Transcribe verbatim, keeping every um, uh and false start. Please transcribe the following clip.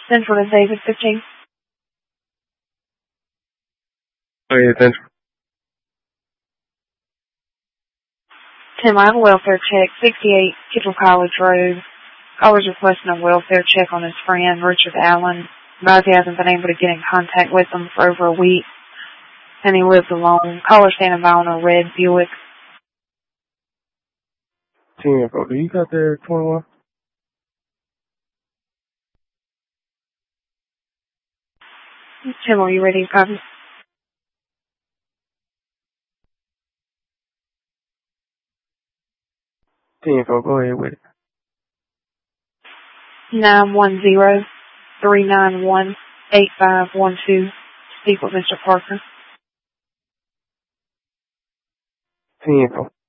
Central is David fifteen. Oh, yeah, Central. Tim, I have a welfare check, sixty-eight Kittle College Road. Caller's requesting a welfare check on his friend, Richard Allen. Advised he hasn't been able to get in contact with him for over a week, and he lives alone. Caller standing by on a red Buick. Team info, do you got there twenty-one? Tim, are you ready to copy? Team info, go ahead with it. nine one zero, three nine one, eight five one two. Speak with Mister Parker. Team info.